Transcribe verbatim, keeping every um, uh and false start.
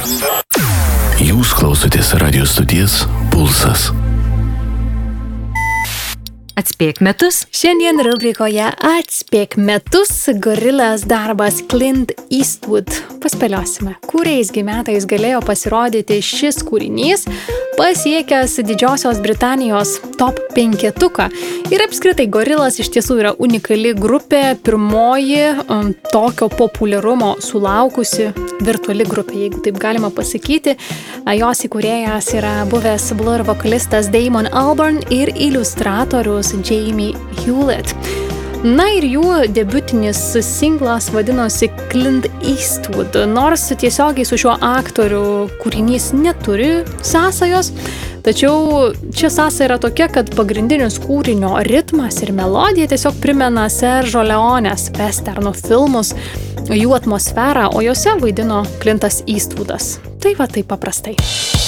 Jūs klausotės radio stoties Pulsas. Atspėk metus. Šiandien rubrikoje Atspėk metus Gorillaz darbas Clint Eastwood. Paspėliosime, kuriais gi metais galėjo pasirodyti šis kūrinys, pasiekęs Didžiosios Britanijos top penketuką. Ir apskritai Gorillaz iš tiesų yra unikali grupė, pirmoji um, tokio populiarumo sulaukusi virtuali grupė, jeigu taip galima pasakyti. Jos įkūrėjas yra buvęs Blur vokalistas Damon Albarn ir iliustratorius Jamie Hewlett. Na ir jų debiutinis singlas vadinosi Clint Eastwood. Nors tiesiogiai su šiuo aktoriu kūrinys neturi sąsajos, tačiau čia sąsaja yra tokia, kad pagrindinis kūrinio ritmas ir melodija tiesiog primena Sergio Leone's westerno filmus, jų atmosferą, o jose vaidino Clintas Eastwoodas. Tai va taip paprastai.